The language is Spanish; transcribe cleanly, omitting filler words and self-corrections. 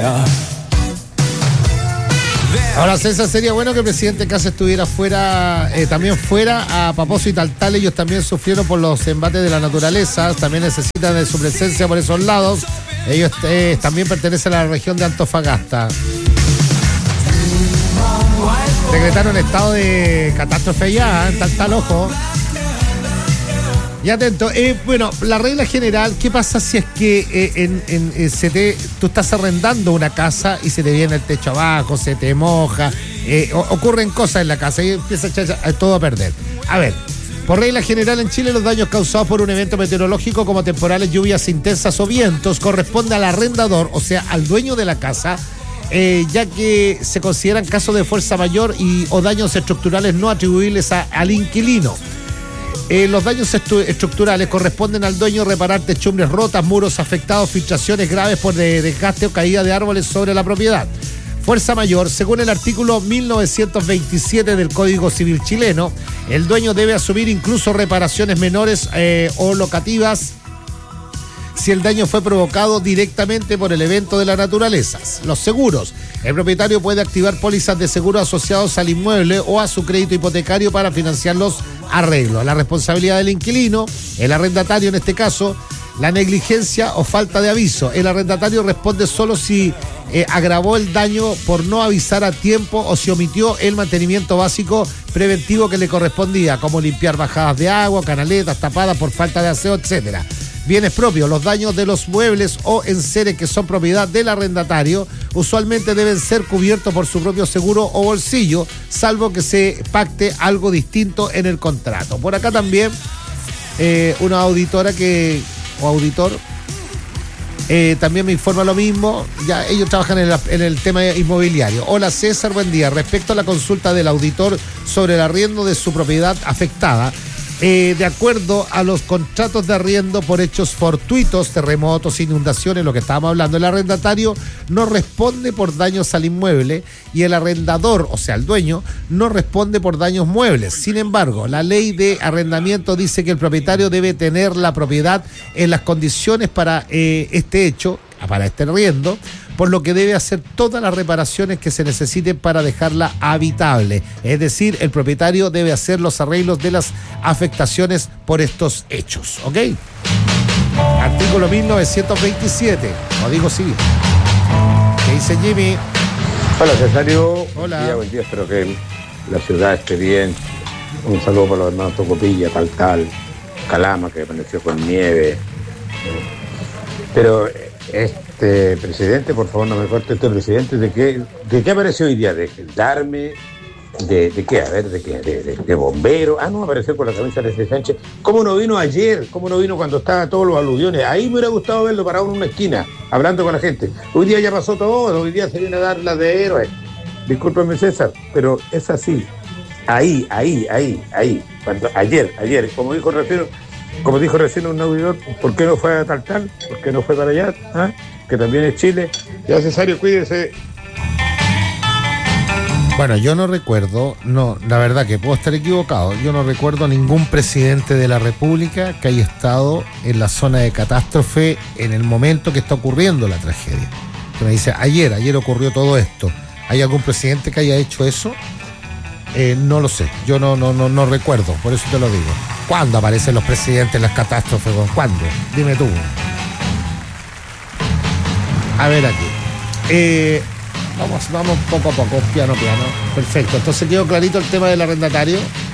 Ahora, César, sería bueno que el presidente Kast estuviera también fuera a Paposo y Taltal. Ellos también sufrieron por los embates de la naturaleza, también necesitan de su presencia por esos lados. Ellos también pertenecen a la región de Antofagasta. Decretaron estado de catástrofe allá, en Taltal, ojo. Y atento, bueno, la regla general, ¿qué pasa si es que tú estás arrendando una casa y se te viene el techo abajo, se te moja, ocurren cosas en la casa y empieza todo a perder? A ver, por regla general en Chile los daños causados por un evento meteorológico como temporales, lluvias intensas o vientos corresponde al arrendador, o sea, al dueño de la casa, ya que se consideran casos de fuerza mayor o daños estructurales no atribuibles al inquilino. Los daños estructurales corresponden al dueño reparar techumbres rotas, muros afectados, filtraciones graves por desgaste o caída de árboles sobre la propiedad. Fuerza mayor, según el artículo 1927 del Código Civil chileno, el dueño debe asumir incluso reparaciones menores o locativas si el daño fue provocado directamente por el evento de la naturaleza. Los seguros. El propietario puede activar pólizas de seguro asociados al inmueble o a su crédito hipotecario para financiar los arreglos. La responsabilidad del inquilino, el arrendatario en este caso, la negligencia o falta de aviso. El arrendatario responde solo si agravó el daño por no avisar a tiempo o si omitió el mantenimiento básico preventivo que le correspondía, como limpiar bajadas de agua, canaletas tapadas por falta de aseo, etcétera. Bienes propios, los daños de los muebles o enseres que son propiedad del arrendatario usualmente deben ser cubiertos por su propio seguro o bolsillo, salvo que se pacte algo distinto en el contrato. Por acá también una auditora o auditor también me informa lo mismo. Ya ellos trabajan en el tema inmobiliario. Hola César, buen día. Respecto a la consulta del auditor sobre el arriendo de su propiedad afectada, de acuerdo a los contratos de arriendo por hechos fortuitos, terremotos, inundaciones, lo que estábamos hablando, el arrendatario no responde por daños al inmueble y el arrendador, o sea, el dueño, no responde por daños muebles. Sin embargo, la ley de arrendamiento dice que el propietario debe tener la propiedad en las condiciones para este hecho, para este arriendo, por lo que debe hacer todas las reparaciones que se necesiten para dejarla habitable. Es decir, el propietario debe hacer los arreglos de las afectaciones por estos hechos. ¿Ok? Artículo 1927, Código Civil. ¿Qué dice Jimmy? Hola Cesario. Hola. Buen día, espero que la ciudad esté bien. Un saludo para los hermanos Tocopilla, Taltal, Calama, que amaneció con nieve. Pero presidente, por favor, no me corte presidente, ¿de qué apareció hoy día? ¿De gendarme? ¿De qué? A ver, ¿de qué? ¿De bombero? Ah, no, apareció con la camisa de Sánchez. ¿Cómo no vino ayer? ¿Cómo no vino cuando estaban todos los aluviones? Ahí me hubiera gustado verlo parado en una esquina, hablando con la gente. Hoy día ya pasó todo, hoy día se viene a dar la de héroe. Discúlpeme, César, pero es así. Ahí. Ayer, como dijo recién un audidor, ¿por qué no fue a Taltal? ¿Por qué no fue para allá? ¿Ah? Que también es Chile. Ya, Cesario, cuídese. Bueno, yo no recuerdo, la verdad que puedo estar equivocado, yo no recuerdo ningún presidente de la República que haya estado en la zona de catástrofe en el momento que está ocurriendo la tragedia. Que me dice, ayer ocurrió todo esto. ¿Hay algún presidente que haya hecho eso? No lo sé, yo no recuerdo, por eso te lo digo. ¿Cuándo aparecen los presidentes en las catástrofes? ¿Cuándo? Dime tú. A ver aquí. Vamos poco a poco, piano. Perfecto, entonces quedó clarito el tema del arrendatario.